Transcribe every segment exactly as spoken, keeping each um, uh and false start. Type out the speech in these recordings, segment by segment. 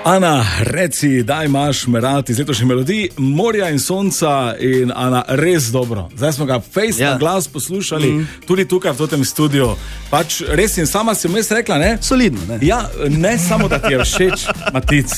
Ana, reci, da imaš me rad iz letošnjih melodij, morja in sonca in Ana, res dobro. Zdaj smo ga face ja. na glas poslušali, mm. tudi tukaj v tem studiu. Pač res in sama si vmes rekla, ne? Solidno, ne? Ja, ne samo, da ti je všeč, Matic.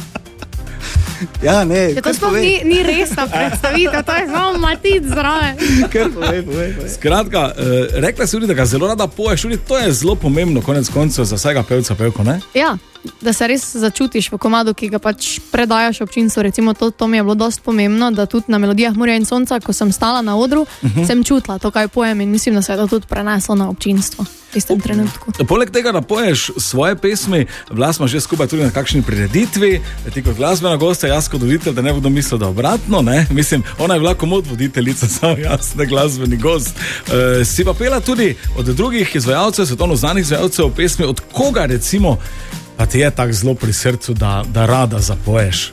Ja, ne, to sploh ni, ni res ta predstavitev, to je samo Matic zraven. Kar povej, povej, povej. Skratka, uh, rekla si tudi, da ga zelo rada poješ, tudi to je zelo pomembno, konec koncev, za vsega pevca, pevko, ne? Ja, da se res začutiš v komadu, ki ga pač predajaš občinstvu. Recimo to, to mi je bilo dosti pomembno, da tudi na melodijah Morja in sonca, ko sem stala na odru, uh-huh. sem čutila to, kaj pojem in mislim, da se je to tudi preneslo na občinstvo v istem trenutku. Poleg tega, da poješ svoje pesmi, bila smo že skupaj tudi na kakšni prireditvi, ti kot glasbena gosta, jaz kot voditelj, da ne bodo mislili, da obratno, ne? Mislim, ona je bila komod voditeljica, samo jaz ne glasbeni gost. E, si pa pela tudi od drugih izvajalcev, svetovno znanih izvajalcev pesmi, od koga recimo pa ti je tako zelo pri srcu, da, da rada zapoješ?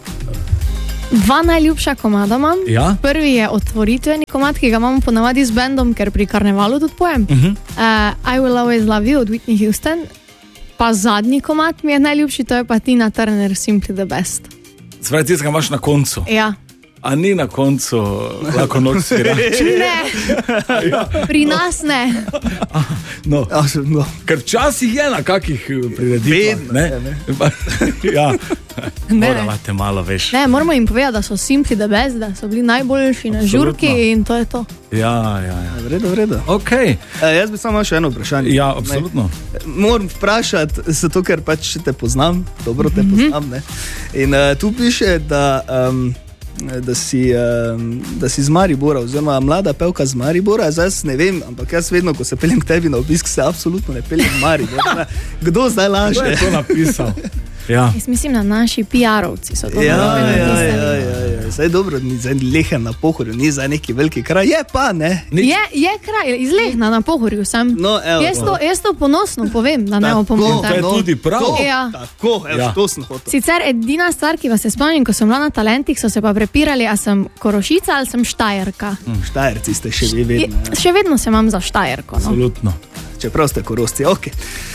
Dva najljubša komada imam. Ja? Prvi je otvoritveni komad, ki ga imamo ponavadi z bendom, ker pri karnevalu tudi pojem. Uh-huh. uh, I Will Always Love You od Whitney Houston. Pa zadnji komad mi je najljubši, to je pa Tina Turner, Simply the Best. Zdaj, ti ga imaš na koncu. Ja. A ni na koncu lahko noč svirač? Ne, ja. Pri nas ne. No. No. Ker včasih je na kakih prireditvah, ne? ne? Ja, moramo te malo veš. Ne, moramo jim povedati, da so Simply the Best, da so bili najboljši na žurki in to je to. Ja, ja, ja. Vredo, vredo. Okay. E, jaz bi samo še eno vprašanje. Ja, absolutno. Ne. Moram vprašati, zato ker pač te poznam, dobro te mm-hmm. poznam, ne? In uh, tu piše, da... Um, Da si, um, da si z Maribora, oziroma mlada pevka z Maribora. Zdaj ne vem, ampak jaz vedno, ko se peljem k tebi na obisk, se absolutno ne peljem v Maribor. Kdo zdaj laže? Kdo je to napisal? Ja. Jaz mislim, da naši P R-ovci so to ja, napisali. Ja, ja, ja, ja. Zdaj dobro, ni za Lehen na Pohorju, ni za neki veliki kraj. Je pa, ne? Je, je kraj, iz Lehna na Pohorju sem. No, evo, jaz, to, jaz to ponosno povem, da ne opomnite. To je tudi prav. To, ja. Tako, evo, ja. To sem hotel. Sicer edina stvar, ki vas se spomnim, ko sem bila na Talentih, so se pa prepirali, a sem Korošica ali sem Štajerka. Hmm, Štajerci ste še vi vedno. Ja. Še vedno se imam za Štajerko. No? Absolutno. Čeprav ste Korosci, ok.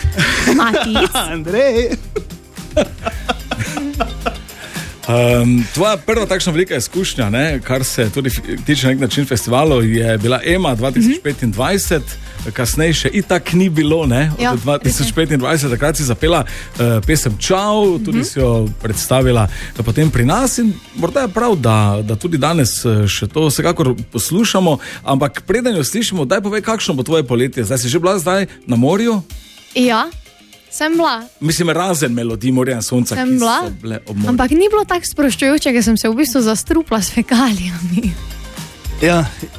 Matic. Andrej. Um, tvoja prva takšna velika izkušnja, ne, kar se tudi tiče na nek način festivalov, je bila EMA dva tisoč petindvajset, mm-hmm. kasneje še itak ni bilo, ne, od ja, dva tisoč petindvajset, takrat si zapela uh, pesem Čau, tudi mm-hmm. si jo predstavila potem pri nas in morda je prav, da, da tudi danes še to vsekakor poslušamo, ampak preden jo slišimo, daj povej, kakšno bo tvoje poletje. Zdaj si že bila zdaj na morju? Ja. Sem bila. Mislim, razen melodij Morja in sonca, sem ki bila, so bile ob morju. Ampak ni bilo tako sproščujoče, ker sem se v bistvu zastrupla s fekalijami. Ja.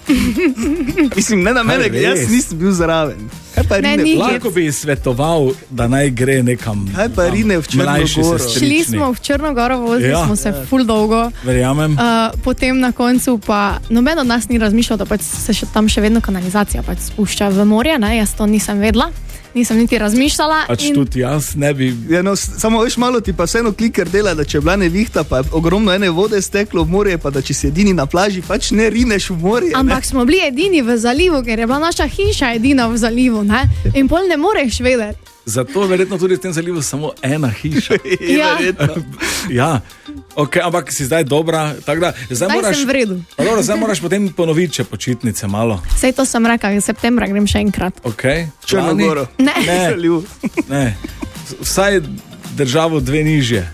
Mislim, ne na mene, jaz nisem bil zraven. Kaj pa ne, Rine? Lahko bi svetoval, da naj gre nekam. Kaj pa Rine v Črnogoro? Šli smo v Črnogoro, vozili ja. smo se ja. ful dolgo. Verjamem. Uh, potem na koncu pa noben od nas ni razmišljal, da pač se še, tam še vedno kanalizacija pač spušča v morje, ne? Jaz to nisem vedela. Nisem niti razmišljala. Pač in... tudi jaz ne bi... Ja, no, samo veš malo ti pa vseeno kliker dela, da če je bila nevihta, pa je ogromno ene vode steklo v morje, pa da če si edini na plaži, pač ne rineš v morje. Ampak ne? Smo bili edini v zalivu, ker je bila naša hiša edina v zalivu, ne? In pol ne moreš vedeti. Zato verjetno tudi v tem zalivu samo ena hiša. Ja. Ja. Okay, ampak si zdaj dobra. Da, zdaj zdaj moraš, sem v redu. Dobro, zdaj moraš potem ponoviti, če počitnice malo. Sej to sem rekla, v septembra grem še enkrat. Okay. Črnogoro. Ne. Ne. Ne. Vsaj državo dve nižje.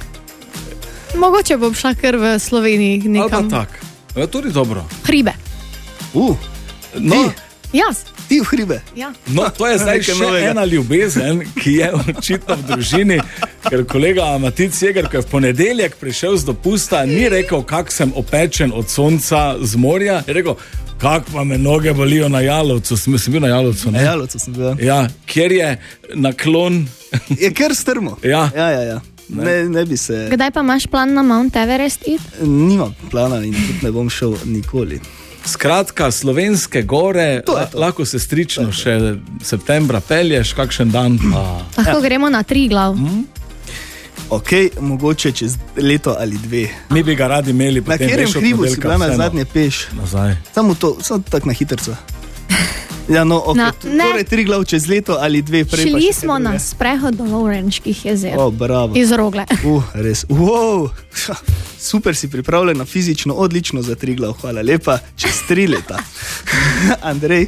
Mogoče bom šla kar v Sloveniji nekam. Ali pa tak. Je tudi dobro. Hribe. Uh, no. Jaz. Ti v hribe. Ja. No, to je zdaj še novega. Ena ljubezen, ki je očitno v družini, ker kolega Matic Jeger, ko je v ponedeljek prišel z dopusta, ni rekel, kak sem opečen od sonca z morja, je rekel, kak pa me noge bolijo na Jalovcu. Sem, sem bil na Jalovcu, ne? Na Jalovcu sem bil. Ja, kjer je naklon. Je kar strmo. Ja. Ja, ja, ja. Ne, ne bi se... Kdaj pa imaš plan na Mount Everest iti? Nimam plana in tudi ne bom šel nikoli. Skratka, slovenske gore, to to. Lahko se strično še septembra pelješ, kakšen dan pa... Lahko ja. gremo na Triglav. Hmm? Ok, mogoče čez leto ali dve. Mi bi ga radi imeli. Na katerem hribu si bila na zadnje peš? Nazaj. Samo to, samo tako na hitrco. Ja, no, okay. Na, ne. Torej Triglav čez leto ali dve prej. Šli smo na sprehod do Lovrenških jezer. O, bravo. Iz Rogle. Uh, res. Wow. Super si pripravljena fizično, odlično za Triglav. Hvala lepa. Čez tri leta. Andrej.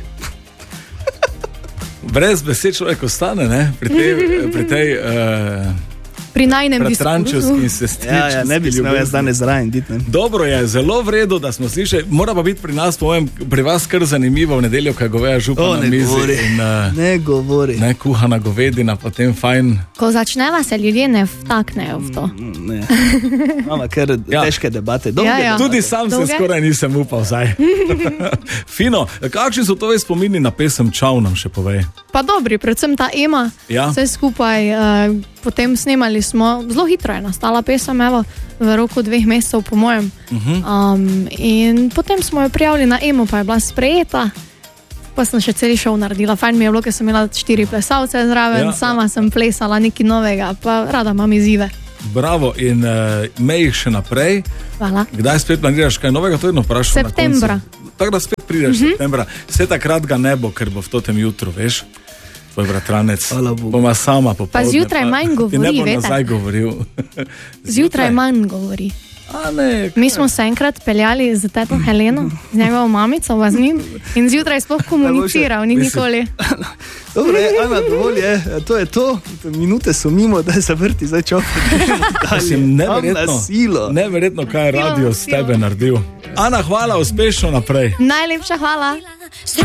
Brez besed človek ostane, ne? Pri tej... Pri tej uh... Pri najnem diskurzu. In sestričenski. Ja, ja, ne bi smel jaz danes zraven biti. Dobro je, zelo v redu, da smo slišali. Mora pa biti pri nas, povem, pri vas kar zanimivo v nedeljo, kaj goveja župa o, na mizi. Govori. In, uh, ne govori. Ne kuhana govedina, potem fajn. Ko začneva se ljudje ne vtaknejo v to. Ne. Imamo kar ja. težke debate. Ja, ja. Tudi sam Dolge? se skoraj nisem upal zdaj. Fino. Kakšni so to spomini na pesem Čau, nam še povej? Pa dobri, predvsem ta Ema. Ja. Vse skupaj, uh, potem snemali smo, zelo hitro je nastala pesem, evo, v roku dveh mesecev, po mojem. Uh-huh. Um, in potem smo jo prijavili na Emo, pa je bila sprejeta. Pa sem še celi šov naredila. Fajn mi je bilo, ker sem imela štiri plesalce zraven, ja. sama sem plesala nekaj novega, pa rada imam izzive. Bravo, in uh, me jih še naprej. Hvala. Kdaj spet planiraš kaj novega? To je jedno vprašanje. Septembra. Tako da spet prideš uh-huh. septembra. Vse takrat ga ne bo, ker bo v totem jutru, veš. Tvoj bratranec, boma sama popoldne. Pa zjutraj manj govori, ne bo vete. nazaj govoril. Zjutraj manj govori. A ne, Mi smo se enkrat peljali z teto Heleno, z njegovo mamico, z njim, in zjutraj sploh komuniciral, ni nikoli. Dobro je, Ana, dovolj je, to je to, minute so mimo, da se vrti zdaj čovek. Neverjetno, neverjetno, kaj je radio s tebe naredil. Ana, hvala, uspešno naprej. Najlepša hvala.